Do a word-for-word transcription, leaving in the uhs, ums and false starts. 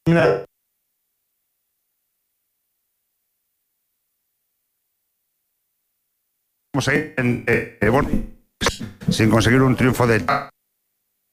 Vamos a ir en, eh, bueno, sin conseguir un triunfo de